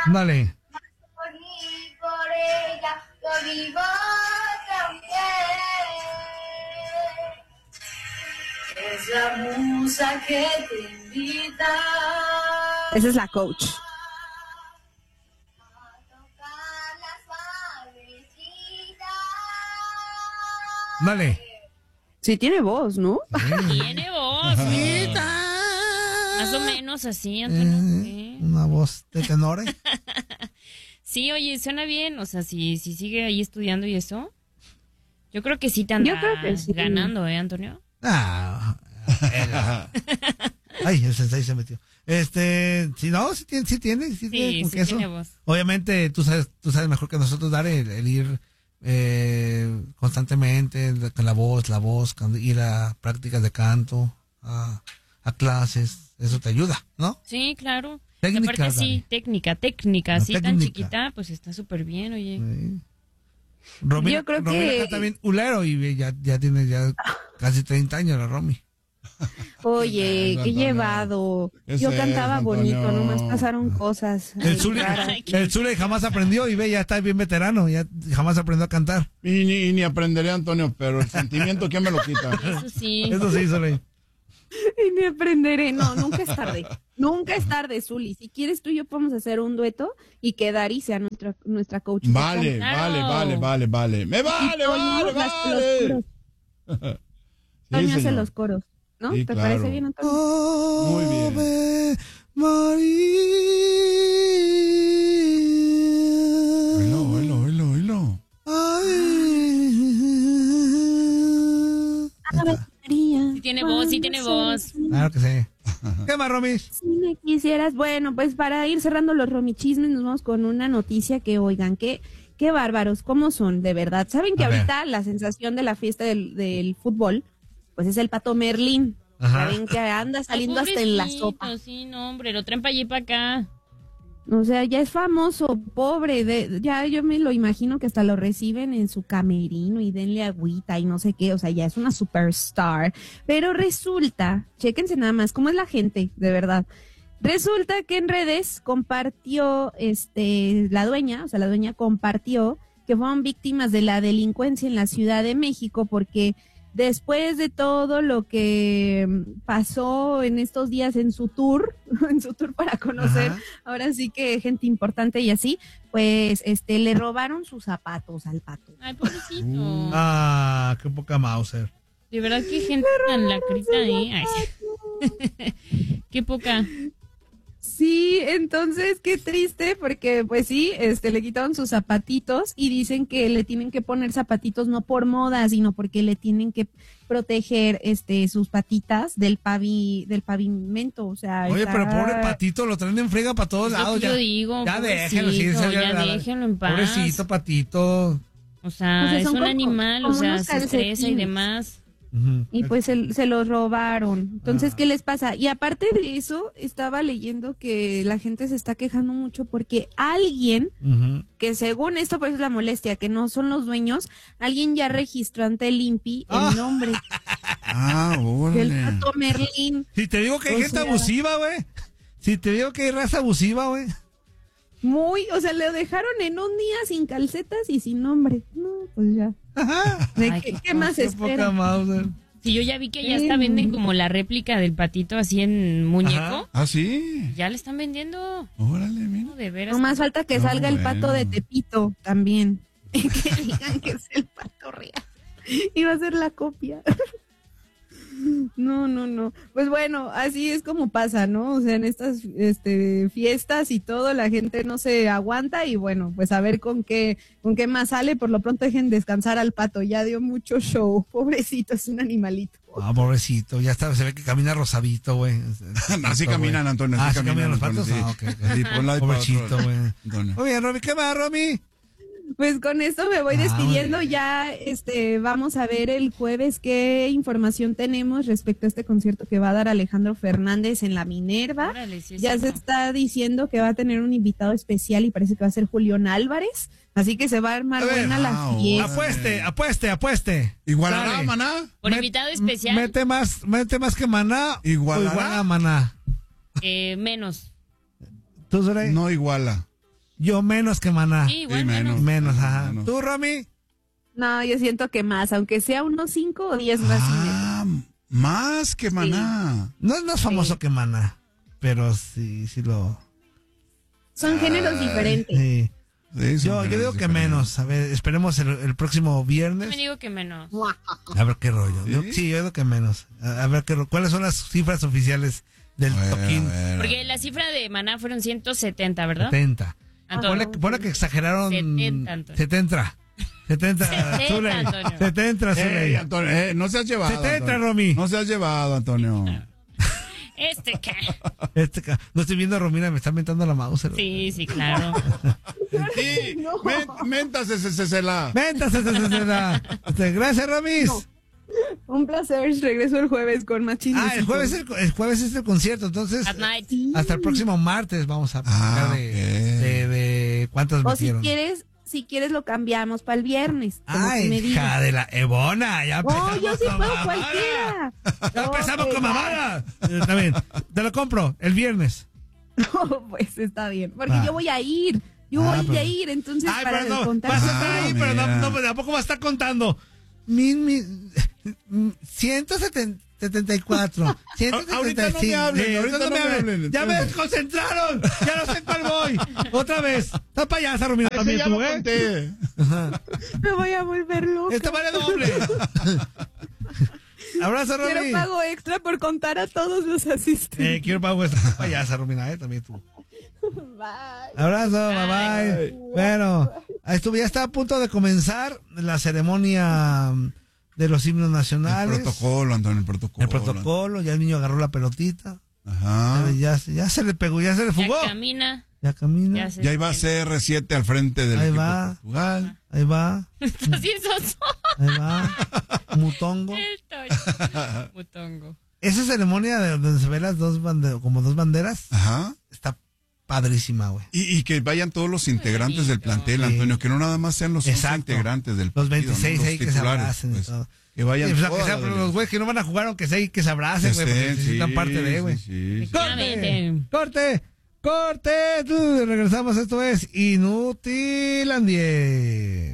Dale. Por ella yo vivo también. Es la musa que te invita. Esa es la coach. A tocar la suavecita. Dale. Sí tiene voz, ¿no? Tiene voz. Más o menos así, Antonio. Sí. Una voz de tenores. Sí, oye, suena bien. O sea, si sigue ahí estudiando y eso, yo creo que sí te anda Yo creo que sí. ganando, Antonio? Ah, ay, el sensei se metió. Si no, sí tiene con Sí queso. tiene voz. Obviamente, tú sabes mejor que nosotros dar el ir constantemente con la voz, ir a prácticas de canto, a clases, eso te ayuda, ¿no? Sí, claro. Técnica, Aparte sí, Dani. técnica, así tan técnica. chiquita, pues está súper bien, oye. Sí. Romina, Yo creo Romina que- canta bien ulero y ya tiene casi 30 años la Romy. Oye, Eso, qué Antonio. llevado. ¿Qué Yo es cantaba eso, bonito, Antonio? nomás pasaron cosas. El Zule jamás aprendió y ya está bien veterano, ya jamás aprendió a cantar. Y ni aprenderé, Antonio, pero el sentimiento, ¿quién me lo quita? Eso sí. Eso sí, Zule. Y me aprenderé. No, nunca es tarde. Nunca es tarde, Zuli. Si quieres tú y yo podemos hacer un dueto y que Dari sea nuestra coach. Vale, Claro. vale. ¡Me vale, vale! Los coros. Sí, Toño hace señor. los coros, ¿no? Sí, ¿Te claro. parece bien, Antonio? Muy bien. Ave María. Oílo. Ave María. Sí tiene voz, sí tiene voz. Claro que sí. ¿Qué más, Romy? Si me quisieras, bueno, pues para ir cerrando los romichismes, nos vamos con una noticia que, oigan, qué bárbaros, cómo son, de verdad. ¿Saben que A ver. ahorita la sensación de la fiesta del fútbol, pues es el Pato Merlín? Ajá. Saben que anda saliendo Ay, hasta en la pobrecito, sopa. Sí, no, hombre, lo traen para allá y para acá. O sea, ya es famoso, pobre, ya yo me lo imagino que hasta lo reciben en su camerino y denle agüita y no sé qué, o sea, ya es una superstar. Pero resulta, chéquense nada más cómo es la gente, de verdad. Resulta que en redes compartió, la dueña compartió que fueron víctimas de la delincuencia en la Ciudad de México porque después de todo lo que pasó en estos días en su tour para conocer, Ajá. ahora sí que gente importante y así, pues le robaron sus zapatos al Pato. Ay, pobrecito. Ah, qué poca Mauser. De verdad, qué gente tan lacrita, Ay, sí. Qué poca. Sí, entonces qué triste porque pues sí, le quitaron sus zapatitos y dicen que le tienen que poner zapatitos no por moda, sino porque le tienen que proteger sus patitas del pavimento, o sea, Oye, está- pero pobre Patito, lo traen en friega para todos Es lo lados. que Ya, yo digo, ya déjenlo, sí, pobrecito, en serio, ya déjenlo en paz. Pobrecito Patito. O sea, O sea, es son un como- animal, como o sea, unos se estresa y calcetines. demás. Ujú. Y pues se los robaron. Entonces, Ah. ¿qué les pasa? Y aparte de eso, estaba leyendo que la gente se está quejando mucho porque alguien, Ujú. que según esto, por eso es la molestia, que no son los dueños, alguien ya registró ante el INPI Ah. el nombre Ah, del órale. Pato Merlín. Si te digo que hay O gente sea- abusiva, güey. Si te digo que hay raza abusiva, güey. O sea, le dejaron en un día sin calcetas y sin nombre. No, pues ya. Ajá. ¿De Ay, qué más Qué poca espera? Mauser. Sí, yo ya vi que ya Sí. hasta venden como la réplica del patito así en muñeco. Ajá. Ah, sí. Ya le están vendiendo. Órale, mira. No, de veras. No más falta que No, salga el bueno. Pato de Tepito también. Y que digan que es el Pato real. Y va a ser la copia. No. Pues bueno, así es como pasa, ¿no? O sea, en estas fiestas y todo, la gente no se aguanta y bueno, pues a ver con qué más sale. Por lo pronto dejen descansar al Pato, ya dio mucho show. Pobrecito, es un animalito. Ah, pobrecito. Ya está, se ve que camina rosadito, güey. Así caminan, Antonio. Ah, Así ¿sí caminan los Antonio, patos? sí. Ah, ok. Sí, por un lado y por Pobrecito, otro. güey. Antonio. Muy bien, Romy. ¿Qué más, Romy? Pues con esto me voy Ah, despidiendo. muy bien. Ya vamos a ver el jueves qué información tenemos respecto a este concierto que va a dar Alejandro Fernández en la Minerva. Órale, sí es Ya se cierto. está diciendo que va a tener un invitado especial y parece que va a ser Julián Álvarez. Así que se va a armar A ver, buena la wow. fiesta. Apueste. ¿Igualará, Dale. maná? Por Met- invitado especial, Mete más que Maná. ¿Igualará? O igual a Maná. menos. ¿Tú, Zoray? No iguala. Yo menos que Maná. Sí, igual Sí, menos. Menos, ajá. Menos. ¿Tú, Romy? No, yo siento que más, aunque sea unos 5 o 10 más. Ah, más que Maná. No es más famoso que Maná, pero sí lo... Son géneros diferentes. Sí. Sí, son Yo digo géneros que diferentes. A ver, esperemos el próximo Yo viernes. me digo que menos. A ver qué rollo. ¿Sí? Yo digo que menos. A ver cuáles son las cifras oficiales del A ver, toquín. a ver. Porque la cifra de Maná fueron 170, ¿verdad? 70. Antonio. Ponle que exageraron. 70, Antonio. 70. 70. 70, Zuley. Antonio. 70, Zuley. Antonio, no seas llevado. 70, Antonio. Romy. No seas llevado, Antonio. No estoy viendo a Romina, me está mentando la mouse. Sí, sí, claro. Sí, méntasela. Gracias, Romis. Un placer, regreso el jueves con más chismes. El jueves es el concierto, entonces At night. hasta el próximo martes vamos a platicar ok. de cuántas O si metieron. quieres lo cambiamos para el viernes. como tú me digas. Hija de la Ebona, ya empezamos Yo sí con puedo mamada. cualquiera. Ya empezamos Ok, con va. mamada. Está bien, te lo compro el viernes. No, pues está bien, porque Va. yo voy a ir. Yo Ah, voy pero- a ir, entonces Ay, para pero no, contar. vas a estar ahí, pero mira. tampoco va a estar contando. 174, 175. Ahorita no me hablen, ahorita no me hablen. Ya me desconcentraron. Ya no sé cuál voy. Otra vez. Está payasa, Romina, Ese también ya tú, lo ¿eh? conté. Me voy a volver loca. Esta vale doble. Abrazo, Quiero Romy. pago extra por contar a todos los asistentes. Quiero pago esta payasa, Romina, también tú. Bye. Abrazo, bye bye. Bueno, ya está a punto de comenzar la ceremonia de los himnos nacionales. El protocolo, Antonio, el protocolo. El protocolo, ya el niño agarró la pelotita. Ajá. Ya se le pegó, ya se le Ya fugó. camina. Ya camina. Ya se Ya iba a CR7 al frente del Ahí equipo va. de Portugal. Ahí va, Así es oso. ahí va. Mutongo. Mutongo. Esa ceremonia de donde se ven las como dos banderas Ajá. está padrísima, güey. Y que vayan todos los integrantes del plantel, Sí. Antonio, que no nada más sean los 11 Exacto. integrantes del Los partido, 26 ¿no? ahí que se abracen y pues, todo. que vayan Sí, pues, aunque toda sea, la pero los delegación. güeyes que no van a jugar, aunque sea ahí que se abracen, güey, porque necesitan parte de, güey. Sí. Efectivamente. ¡Corte! Regresamos, esto es Inutilandia.